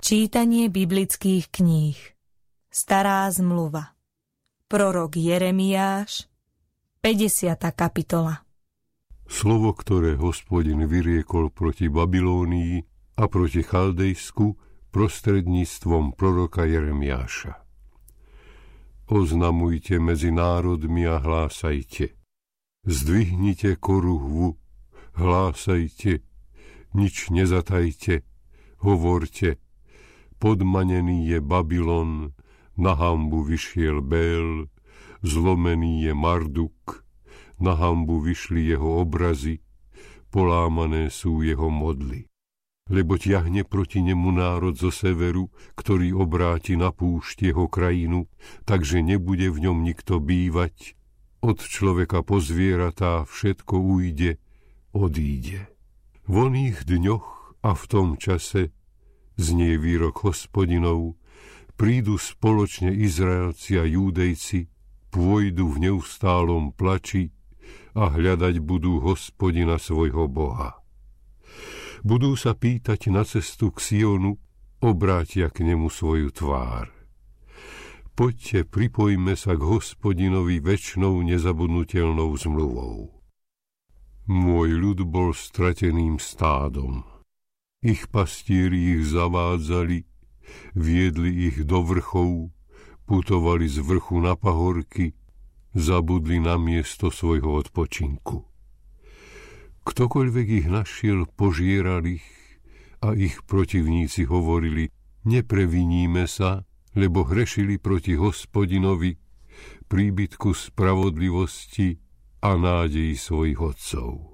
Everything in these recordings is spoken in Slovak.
Čítanie biblických kníh. Stará zmluva. Prorok Jeremiáš, 50. kapitola. Slovo, ktoré Hospodin vyriekol proti Babylónii a proti Chaldejsku prostredníctvom proroka Jeremiáša. Oznamujte medzi národmi a hlásajte. Zdvihnite koruhvu, hlásajte, nič nezatajte, hovorte. Podmanený je Babylon, na hanbu vyšiel Bél, zlomený je Marduk, na hanbu vyšli jeho obrazy, polámané sú jeho modly. Lebo ťahne proti nemu národ zo severu, ktorý obráti na púšť jeho krajinu, takže nebude v ňom nikto bývať. Od človeka po zvieratá všetko ujde, odíde. V oných dňoch a v tom čase znie výrok Hospodinov, prídu spoločne Izraelci a Júdejci, pôjdu v neustálom plači a hľadať budú Hospodina svojho Boha. Budú sa pýtať na cestu k Sionu, obrátia k nemu svoju tvár. Poďte, pripojme sa k Hospodinovi večnou nezabudnutelnou zmluvou. Môj ľud bol strateným stádom. Ich pastieri ich zavádzali, viedli ich do vrchov, putovali z vrchu na pahorky, zabudli na miesto svojho odpočinku. Ktokoľvek ich našiel, požieral ich a ich protivníci hovorili, nepreviníme sa, lebo hrešili proti Hospodinovi, príbytku spravodlivosti a nádeji svojich otcov.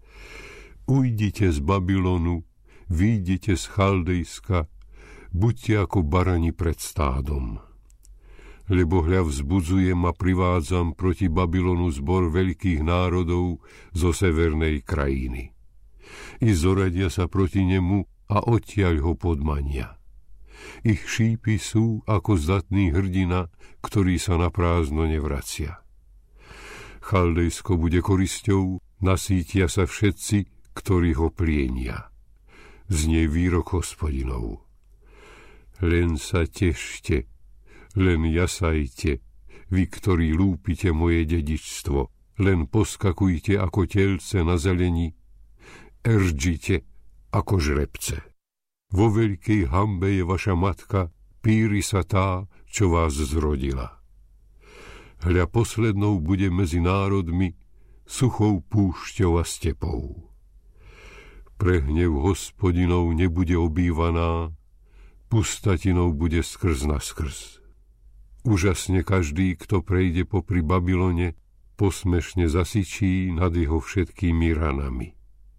Ujdite z Babylonu, výjdite z Chaldejska, buďte ako barani pred stádom. Lebo hľa vzbudzujem a privádzam proti Babylonu zbor veľkých národov zo severnej krajiny. I zoradia sa proti nemu a odtiaľ ho podmania. Ich šípy sú ako zdatný hrdina, ktorý sa na prázdno nevracia. Chaldejsko bude korisťou, nasítia sa všetci, ktorí ho plienia. Znie výrok Hospodinov. Len sa tešte, len jasajte, vy, ktorí lúpite moje dedičstvo, len poskakujte ako telce na zeleni, eržite ako žrebce. Vo veľkej hanbe je vaša matka, píri sa tá, čo vás zrodila. Hľa poslednou bude medzi národmi, suchou púšťou a stepou. Pre hnev Hospodinov nebude obývaná, pustatinou bude skrz naskrz. Úžasne každý, kto prejde popri Babylone, posmešne zasyčí nad jeho všetkými ranami.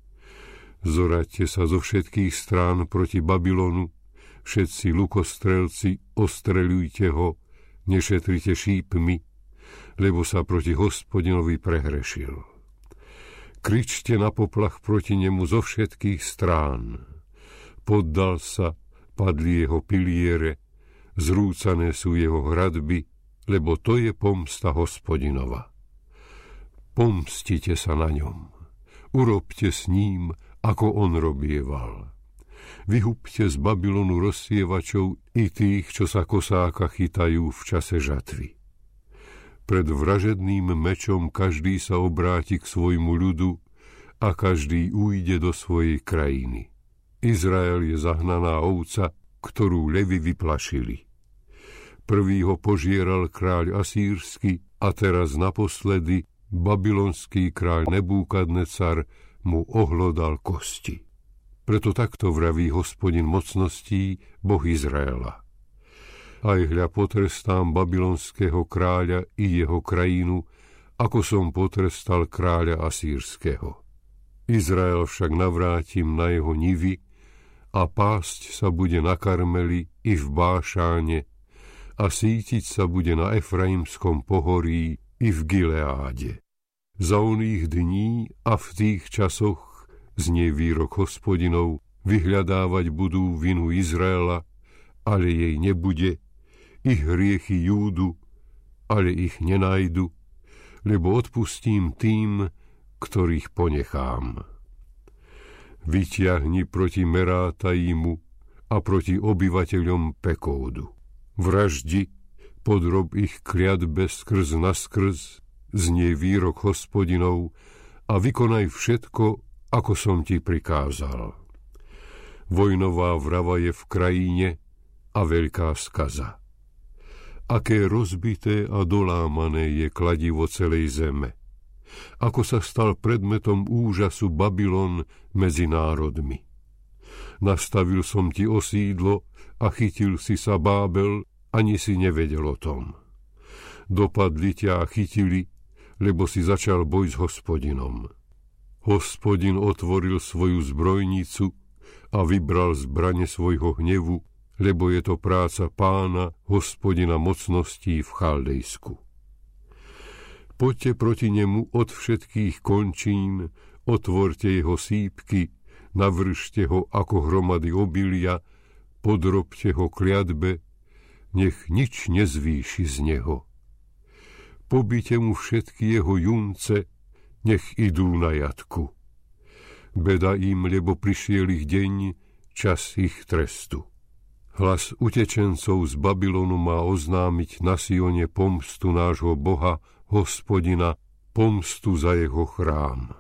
Zoraďte sa zo všetkých strán proti Babylonu, všetci lukostrelci, ostreľujte ho, nešetrite šípmi, lebo sa proti Hospodinovi prehrešil. Kričte na poplach proti nemu zo všetkých strán. Poddal sa, padli jeho piliere, zrúcané sú jeho hradby, lebo to je pomsta Hospodinova. Pomstite sa na ňom, urobte s ním, ako on robieval. Vyhubte z Babylonu rozsievačov i tých, čo sa kosáka chytajú v čase žatvy. Pred vražedným mečom každý sa obráti k svojmu ľudu a každý ujde do svojej krajiny. Izrael je zahnaná ovca, ktorú levy vyplašili. Prvý ho požieral kráľ Asýrsky a teraz naposledy babylonský kráľ Nebúkadnecar mu ohlodal kosti. Preto takto vraví Hospodin mocností, Boh Izraela. Aj hľa potrestám babylonského kráľa i jeho krajinu, ako som potrestal kráľa Asýrskeho. Izrael však navrátim na jeho nivy a pásť sa bude na Karmeli i v Bášáne a sítiť sa bude na Efraimskom pohorí i v Gileáde. Za oných dní a v tých časoch, znie výrok Hospodinov, vyhľadávať budú vinu Izraela, ale jej nebude, ich hriechy Júdu, ale ich nenajdu, lebo odpustím tým, ktorých ponechám. Vyťahni proti Merátajímu a proti obyvateľom Pekódu. Vraždi, podrob ich kliatbe skrz naskrz, znie výrok Hospodinov a vykonaj všetko, ako som ti prikázal. Vojnová vrava je v krajine a veľká skaza. Aké rozbité a dolámané je kladivo celej zeme. Ako sa stal predmetom úžasu Babylon medzi národmi. Nastavil som ti osídlo a chytil si sa Bábel, ani si nevedel o tom. Dopadli ťa a chytili, lebo si začal boj s Hospodinom. Hospodin otvoril svoju zbrojnicu a vybral zbrane svojho hnevu, lebo je to práca Pána, Hospodina mocností v Chaldejsku. Poďte proti nemu od všetkých končín, otvorte jeho sípky, navršte ho ako hromady obilia, podrobte ho kliatbe, nech nič nezvýši z neho. Pobite mu všetky jeho junce, nech idú na jatku. Beda im, lebo prišiel ich deň, čas ich trestu. Hlas utečencov z Babylonu má oznámiť na Sione pomstu nášho Boha, Hospodina, pomstu za jeho chrám.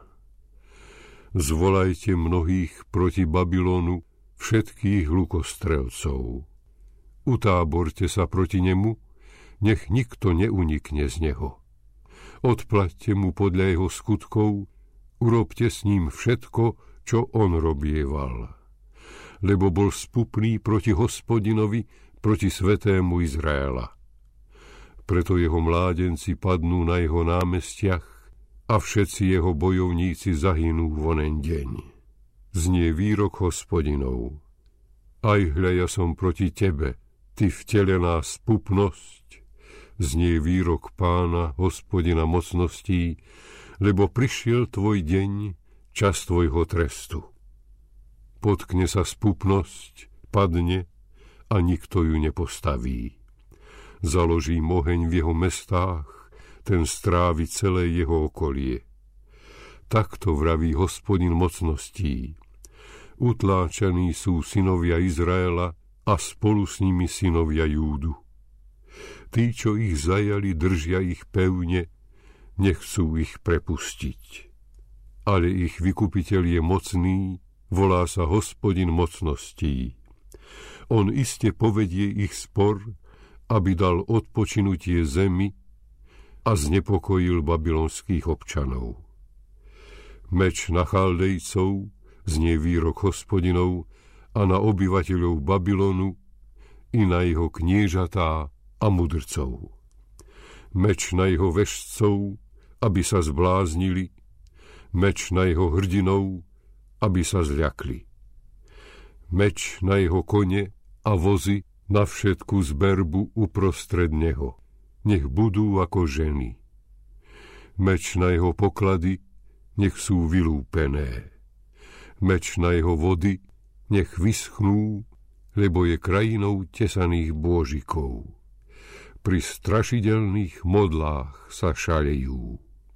Zvolajte mnohých proti Babylonu, všetkých lukostrelcov. Utáborte sa proti nemu, nech nikto neunikne z neho. Odplaťte mu podľa jeho skutkov, urobte s ním všetko, čo on robieval. Lebo bol spupný proti Hospodinovi, proti svätému Izraela. Preto jeho mládenci padnú na jeho námestiach a všetci jeho bojovníci zahynú v onen deň. Znie výrok Hospodinov. Aj hľa, ja som proti tebe, ty vtelená spupnosť, znie výrok Pána, Hospodina mocností, lebo prišiel tvoj deň, čas tvojho trestu. Potkne sa spupnosť, padne a nikto ju nepostaví. Založím oheň v jeho mestách, ten strávi celé jeho okolie. Takto vraví Hospodin mocností. Utláčaní sú synovia Izraela a spolu s nimi synovia Júdu. Tí, čo ich zajali, držia ich pevne, nechcú ich prepustiť. Ale ich vykupiteľ je mocný, volá sa Hospodin mocností. On iste povedie ich spor, aby dal odpočinutie zemi a znepokojil babylonských občanov. Meč na Chaldejcov, znie výrok Hospodinov, a na obyvateľov Babylonu i na jeho kniežatá a mudrcov. Meč na jeho vešcov, aby sa zbláznili, meč na jeho hrdinov, aby sa zľakli. Meč na jeho kone a vozy, na všetku zberbu uprostred neho. Nech budú ako ženy. Meč na jeho poklady, nech sú vylúpené. Meč na jeho vody, nech vyschnú, lebo je krajinou tesaných bôžikov. Pri strašidelných modlách sa šalejú.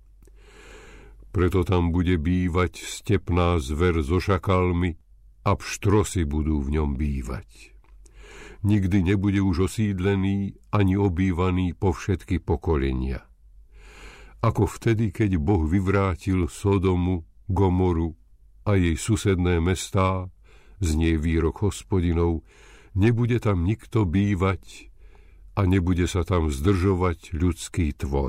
Preto tam bude bývať stepná zver so šakalmi a pštrosy budú v ňom bývať. Nikdy nebude už osídlený ani obývaný po všetky pokolenia. Ako vtedy, keď Boh vyvrátil Sodomu, Gomoru a jej susedné mestá, znie výrok Hospodinov, nebude tam nikto bývať a nebude sa tam zdržovať ľudský tvor.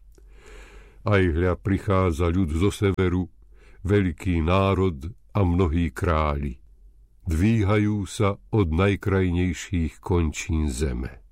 Aj hľa prichádza ľud zo severu, veľký národ a mnohí králi. Dvíhajú sa od najkrajnejších končín zeme.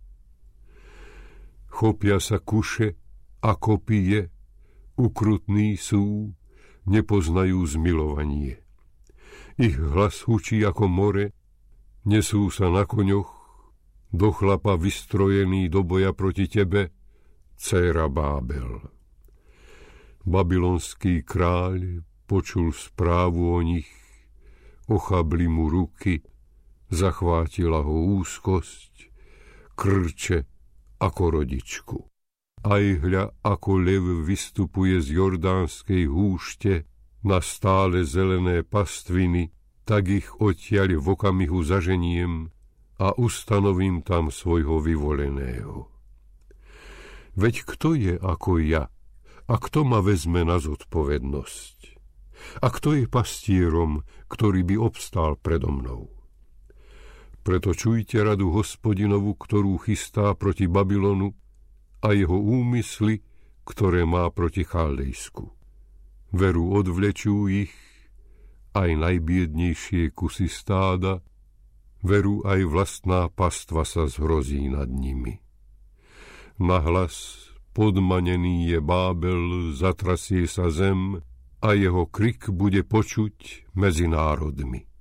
Chopia sa kuše a kopie, ukrutní sú, nepoznajú zmilovanie. Ich hlas hučí ako more, nesú sa na koňoch, do chlapa vystrojený do boja proti tebe, dcéra Bábel. Babylonský kráľ počul správu o nich, ochabli mu ruky, zachvátila ho úzkosť, krče ako rodičku. Aj hľa, ako lev vystupuje z jordánskej húšte na stále zelené pastviny, tak ich odtiaľ v okamihu zaženiem a ustanovím tam svojho vyvoleného. Veď kto je ako ja? A kto ma vezme na zodpovednosť? A kto je pastierom, ktorý by obstál predo mnou? Preto čujte radu Hospodinovu, ktorú chystá proti Babylonu, a jeho úmysly, ktoré má proti Chaldejsku. Veru odvlečú ich aj najbiednejšie kusy stáda, veru aj vlastná pastva sa zhrozí nad nimi. Nahlas podmanený je Bábel, zatrasie sa zem a jeho krik bude počuť medzi národmi.